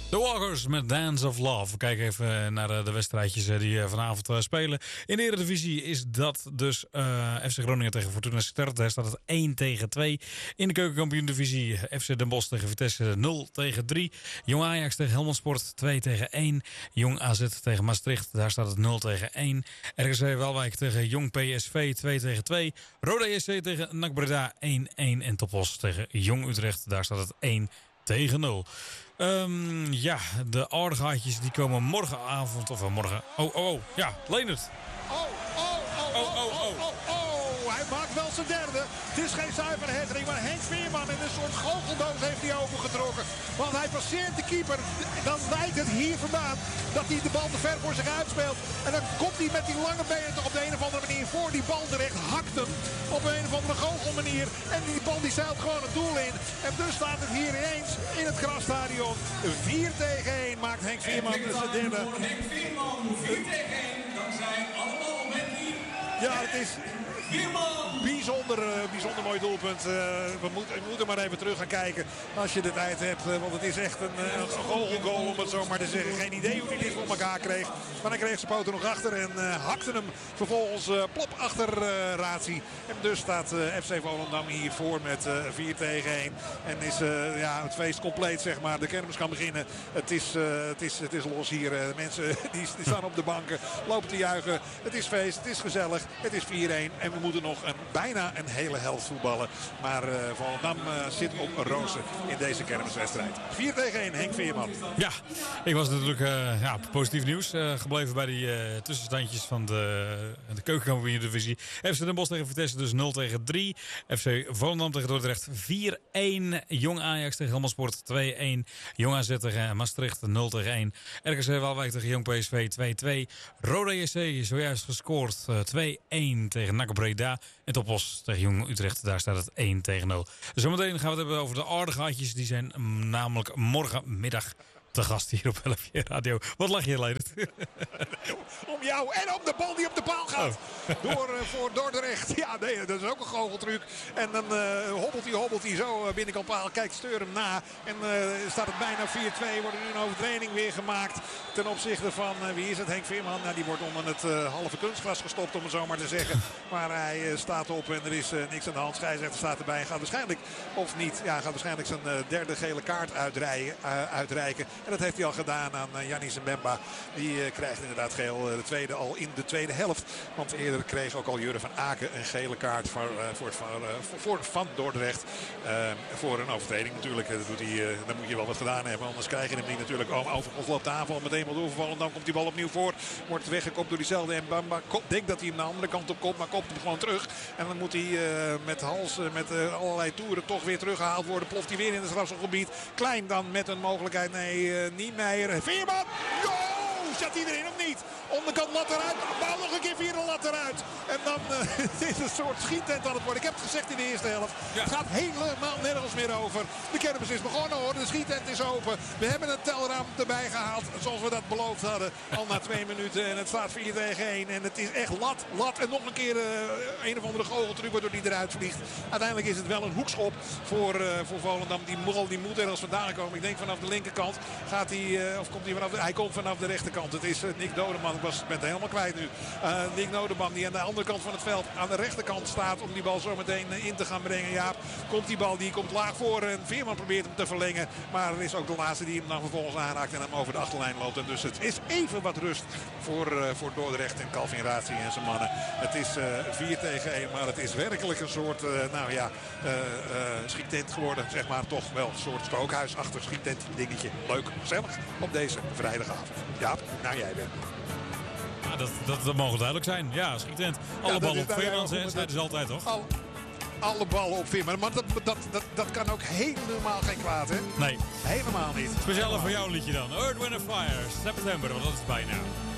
The Walkers met Dance of Love. We kijken even naar de wedstrijdjes die vanavond spelen. In de Eredivisie is dat dus FC Groningen tegen Fortuna Sittard. Daar staat het 1-2. In de Keukenkampioen-divisie FC Den Bosch tegen Vitesse 0-3. Jong Ajax tegen Helmond Sport 2-1. Jong AZ tegen Maastricht, daar staat het 0-1. RKC Waalwijk tegen Jong PSV 2-2. Roda JC tegen NAC Breda 1-1. En Topos tegen Jong Utrecht, daar staat het 1-0. Ja, de aardigheidjes die komen morgenavond of morgen. Ja, Leendert. Hij maakt wel zijn derde. Het is geen zuivere hattrick, maar Henk Veerman in een soort goocheldoos heeft hij opengetrokken. Want hij passeert de keeper. Dan lijkt het hier vandaan dat hij de bal te ver voor zich uitspeelt. En dan komt hij met die lange benen toch op de een of andere manier voor die bal terecht. Hakt hem op een of andere goochelmanier. En die bal die zeilt gewoon het doel in. En dus staat het hier ineens in het grasstadion. 4-1 maakt Henk Veerman zijn derde. Henk Veerman, 4-1. Dan zijn allemaal met die. Ja, het is bijzonder mooi doelpunt. We moeten maar even terug gaan kijken als je de tijd hebt. Want het is echt een goal om het zo maar te zeggen. Geen idee hoe hij dit voor elkaar kreeg. Maar hij kreeg zijn poten nog achter en hakte hem vervolgens plop achter Ratie. En dus staat FC Volendam hier voor met 4-1. En is het feest compleet, zeg maar. De kermis kan beginnen. Het is los hier. Mensen die staan op de banken, lopen te juichen. Het is feest, het is gezellig. Het is 4-1 en we moeten nog bijna een hele helft voetballen. Maar Volendam zit op rozen in deze kermiswedstrijd. 4-1, Henk Veerman. Ja, ik was natuurlijk positief nieuws gebleven bij die tussenstandjes van de Keukenkampioen-divisie. FC Den Bosch tegen Vitesse dus 0-3. FC Volendam tegen Dordrecht 4-1. Jong Ajax tegen Helmond Sport 2-1. Jong AZ tegen Maastricht 0-1. RKC Waalwijk tegen Jong PSV 2-2. Roda JC zojuist gescoord 2-1 tegen NAC Breda. En Topos tegen Jong Utrecht, daar staat het 1-0. Zometeen gaan we het hebben over de aardigheidjes. Die zijn namelijk morgenmiddag te gast hier op LFJ Radio. Wat lach je, Leendert? Om jou en om de bal die op de paal gaat. Voor Dordrecht. Ja, nee, dat is ook een goocheltruc. En dan hobbelt hij zo binnenkant paal. Kijkt Steur hem na. En staat het bijna 4-2. Wordt er nu een overtreding weer gemaakt. Ten opzichte van, wie is het? Henk Veerman. Nou, die wordt onder het halve kunstgras gestopt, om het zo maar te zeggen. Maar hij staat op en er is niks aan de hand. Scheidsrechter staat erbij. Gaat waarschijnlijk, of niet, gaat waarschijnlijk zijn derde gele kaart uitreiken. En dat heeft hij al gedaan aan Yannis Mbemba. Die krijgt inderdaad geel. De tweede al in de tweede helft. Want eerder kreeg ook al Jurre van Aken een gele kaart voor Van Dordrecht. Voor een overtreding natuurlijk. Dan moet je wel wat gedaan hebben. Anders krijg je hem niet natuurlijk. Overigens loopt de aanval meteen wel doorvallen. Dan komt die bal opnieuw voor. Wordt weggekopt door diezelfde Mbemba. Denkt dat hij hem de andere kant op komt. Maar kopt hem gewoon terug. En dan moet hij met hals, met allerlei toeren toch weer teruggehaald worden. Ploft hij weer in het strafschopgebied. Klein dan met een mogelijkheid. Nee, Niemeyer. Veerman! Yo! Zat hij erin of niet? Onderkant lat eruit. Bal nog een keer via de lat eruit. En dan is het een soort schiettent aan het worden. Ik heb het gezegd in de eerste helft. Ja. Het gaat helemaal nergens meer over. De kermis is begonnen hoor. De schiettent is open. We hebben een telraam erbij gehaald. Zoals we dat beloofd hadden. Al na 2 minuten. En het staat 4-1. En het is echt lat. En nog een keer een of andere goocheltruc waardoor die eruit vliegt. Uiteindelijk is het wel een hoekschop voor Volendam. Die moet ergens vandaan komen. Ik denk vanaf de linkerkant gaat hij. Of komt hij vanaf hij komt vanaf de rechterkant. Het is Nick Dodeman. Ik ben het helemaal kwijt nu. Nick Dodeman die aan de andere kant van het veld aan de rechterkant staat om die bal zo meteen in te gaan brengen. Ja, komt die bal, die komt laag voor en Veerman probeert hem te verlengen. Maar er is ook de laatste die hem dan vervolgens aanraakt en hem over de achterlijn loopt. En dus het is even wat rust voor Dordrecht en Calvin Ratie en zijn mannen. Het is 4-1, maar het is werkelijk een soort schiettent geworden. Zeg maar toch wel een soort spookhuisachtig schiettent dingetje. Leuk, gezellig op deze vrijdagavond. Ja, nou jij bent. Ja, dat mogen duidelijk zijn. Ja, schietent. Alle ballen op Veerman, zeiden ze altijd, toch? Alle ballen op Veerman. Maar dat kan ook helemaal geen kwaad, hè? Nee. Helemaal niet. Speciaal voor jou liedje dan. Earth, Wind & Fire, September, want dat is bijna.